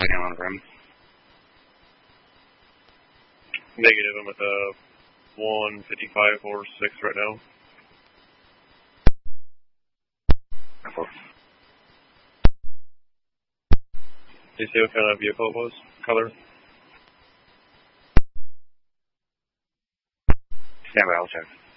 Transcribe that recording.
on rim. Negative, I'm at the 155.46 right now. Do you see what kind of vehicle it was? Color? Yeah, but I'll check.